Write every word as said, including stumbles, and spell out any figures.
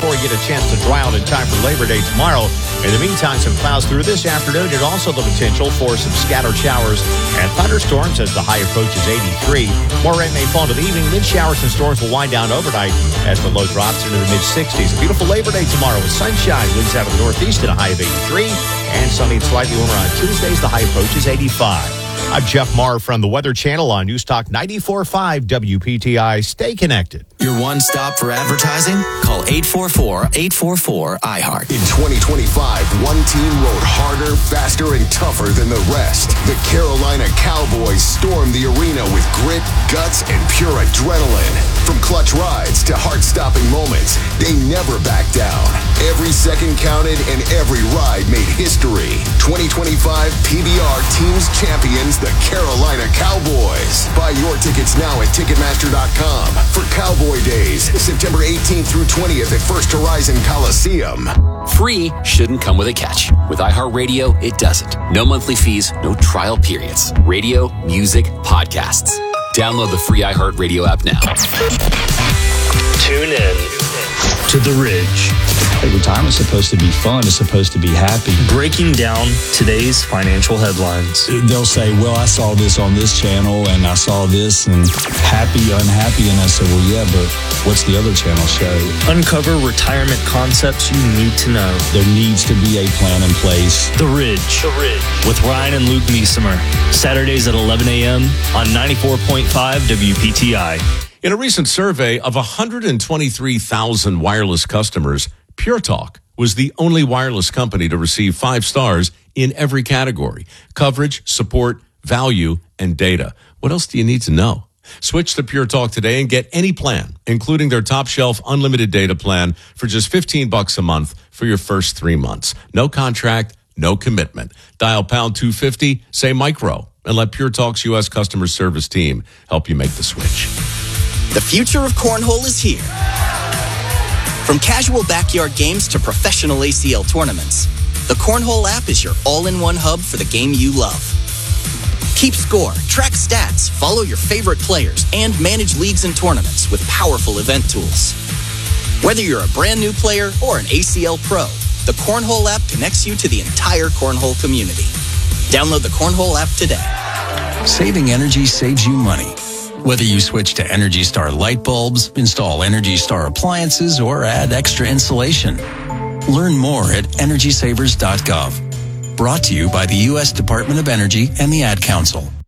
before we get a chance to dry out in time for Labor Day tomorrow. In the meantime, some clouds through this afternoon and also the potential for some scattered showers and thunderstorms as the high approaches eighty-three. More rain may fall into the evening. Then showers and storms will wind down overnight as the low drops into the mid-sixties. A beautiful Labor Day tomorrow with sunshine. Winds out of the northeast at a high of eighty-three. And sunny and slightly warmer on Tuesdays. The high approaches eighty-five. I'm Jeff Marr from the Weather Channel on News Talk ninety-four point five W P T I. Stay connected. Your one stop for advertising? Call eight four four, eight four four, I heart. In twenty twenty-five, one team rode harder, faster, and tougher than the rest. The Carolina Cowboys stormed the arena with grit, guts, and pure adrenaline. From clutch rides to heart-stopping moments, they never backed down. Every second counted and every ride made history. twenty twenty-five P B R Teams Champions, the Carolina Cowboys. Buy your tickets now at Ticketmaster dot com for Cowboy Days, September eighteenth through twentieth at First Horizon Coliseum. Free shouldn't come with a catch. With iHeartRadio, it doesn't. No monthly fees, no trial periods. Radio, music, podcasts. Download the free iHeartRadio app now. Tune in to The Ridge. Retirement's supposed to be fun. It's supposed to be happy. Breaking down today's financial headlines. They'll say, well, I saw this on this channel and I saw this and happy, unhappy. And I said, well, yeah, but what's the other channel show? Uncover retirement concepts you need to know. There needs to be a plan in place. The Ridge. The Ridge. With Ryan and Luke Meesemer. Saturdays at eleven a.m. on ninety-four point five W P T I. In a recent survey of one hundred twenty-three thousand wireless customers, Pure Talk was the only wireless company to receive five stars in every category: coverage, support, value, and data. What else do you need to know? Switch to Pure Talk today and get any plan, including their top shelf unlimited data plan for just fifteen bucks a month for your first three months. No contract, no commitment. Dial pound two fifty, say micro, and let Pure Talk's U S customer service team help you make the switch. The future of cornhole is here. From casual backyard games to professional A C L tournaments, the Cornhole app is your all-in-one hub for the game you love. Keep score, track stats, follow your favorite players, and manage leagues and tournaments with powerful event tools. Whether you're a brand new player or an A C L pro, the Cornhole app connects you to the entire cornhole community. Download the Cornhole app today. Saving energy saves you money. Whether you switch to Energy Star light bulbs, install Energy Star appliances, or add extra insulation. Learn more at energy savers dot gov. Brought to you by the U S Department of Energy and the Ad Council.